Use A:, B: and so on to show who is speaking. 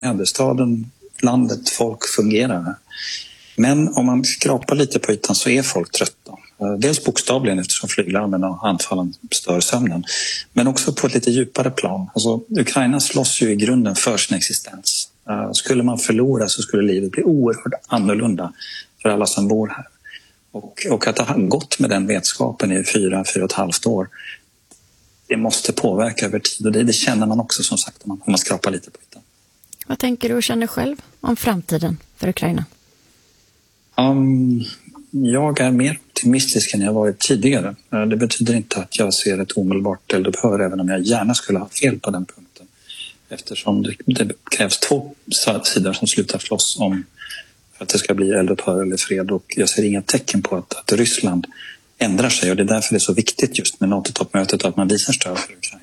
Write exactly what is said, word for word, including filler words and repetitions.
A: staden, landet, folk fungerar. Men om man skrapar lite på ytan så är folk trötta. Dels bokstavligen eftersom flyglarmen och anfallen stör sömnen. Men också på ett lite djupare plan. Alltså, Ukraina slåss ju i grunden för sin existens. Skulle man förlora så skulle livet bli oerhört annorlunda för alla som bor här. Och, och att ha gått med den vetskapen i fyra, fyra och ett halvt år, det måste påverka över tid. Och det, det känner man också som sagt om man, om man skrapar lite på ytan.
B: Vad tänker du och känner själv om framtiden för Ukraina?
A: Um, jag är mer optimistisk än jag varit tidigare. Det betyder inte att jag ser ett omedelbart eldupphör, även om jag gärna skulle ha fel på den punkten. Eftersom det, det krävs två sidor som slutar slåss om för att det ska bli eldupphör eller fred. Och jag ser inga tecken på att, att Ryssland ändrar sig. Och det är därför det är så viktigt just med NATO-toppmötet att man visar stöd för Ukraina.